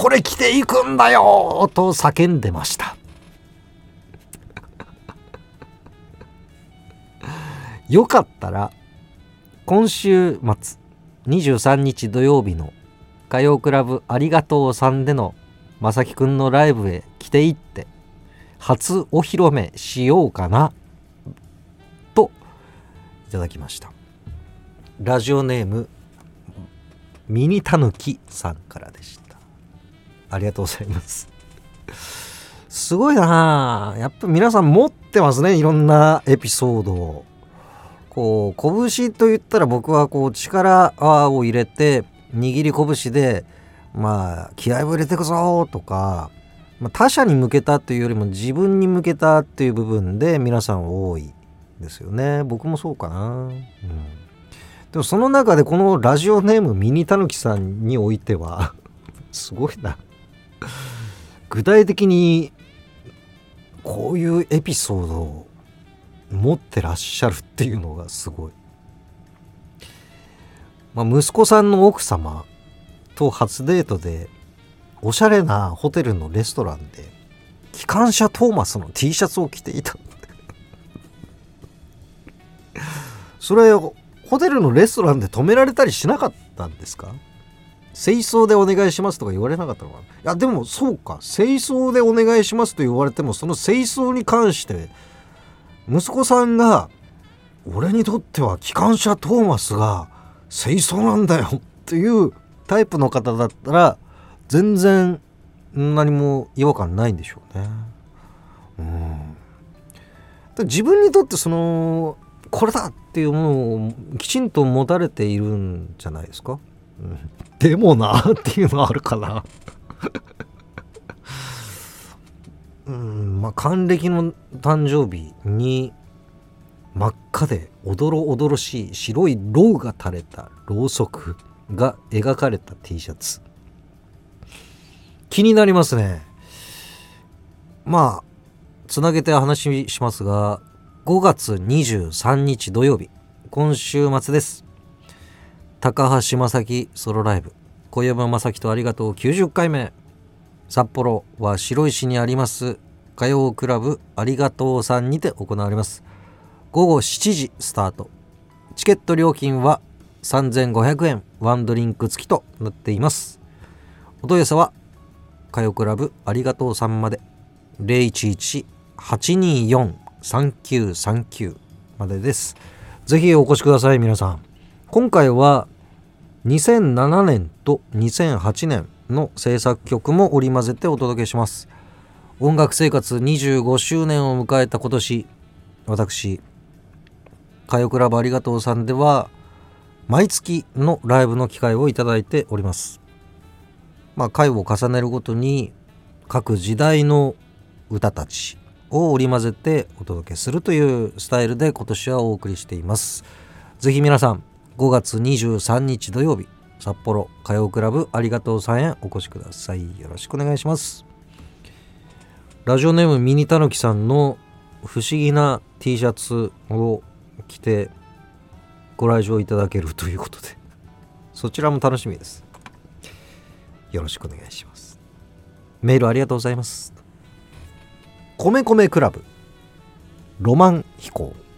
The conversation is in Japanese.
これ着ていくんだよと叫んでました。よかったら今週末23日土曜日の歌謡クラブありがとうさんでのまさきくんのライブへ着ていって初お披露目しようかなといただきました。ラジオネームミニタヌキさんからでした。ありがとうございます。すごいな、やっぱ皆さん持ってますね、いろんなエピソードを。こう拳と言ったら僕はこう力を入れて握り拳で気合を入れていくぞとか、他者に向けたというよりも自分に向けたっていう部分で皆さん多いですよね。僕もそうかな、でもその中でこのラジオネームミニタヌキさんにおいてはすごいな、具体的にこういうエピソードを持ってらっしゃるっていうのがすごい。息子さんの奥様と初デートでおしゃれなホテルのレストランで機関車トーマスの T シャツを着ていた。それホテルのレストランで止められたりしなかったんですか？清掃でお願いしますとか言われなかったのかな。いやでもそうか、清掃でお願いしますと言われてもその清掃に関して息子さんが俺にとっては機関車トーマスが清掃なんだよっていうタイプの方だったら全然何も違和感ないんでしょうね。自分にとってこれだっていうものをきちんと持たれているんじゃないですか。でもなっていうのはあるかな。還暦の誕生日に真っ赤でおどろおどろしい白いろうが垂れたろうそくが描かれた T シャツ、気になりますね。つなげて話しますが、5月23日土曜日、今週末です。高橋正樹ソロライブ小山正樹とありがとう90回目、札幌は白石にあります歌謡クラブありがとうさんにて行われます。午後7時スタート。チケット料金は3500円、ワンドリンク付きとなっています。お問い合わせは歌謡クラブありがとうさんまで 011-824-3939 までです。ぜひお越しください。皆さん、今回は2007年と2008年の制作曲も織り交ぜてお届けします。音楽生活25周年を迎えた今年、私歌謡クラブありがとうさんでは毎月のライブの機会をいただいております。回を重ねるごとに各時代の歌たちを織り交ぜてお届けするというスタイルで今年はお送りしています。ぜひ皆さん5月23日土曜日、札幌歌謡クラブありがとうさんへお越しください。よろしくお願いします。ラジオネームミニタヌキさんの不思議な T シャツを着てご来場いただけるということで、そちらも楽しみです。よろしくお願いします。メールありがとうございます。米米クラブロマン飛行。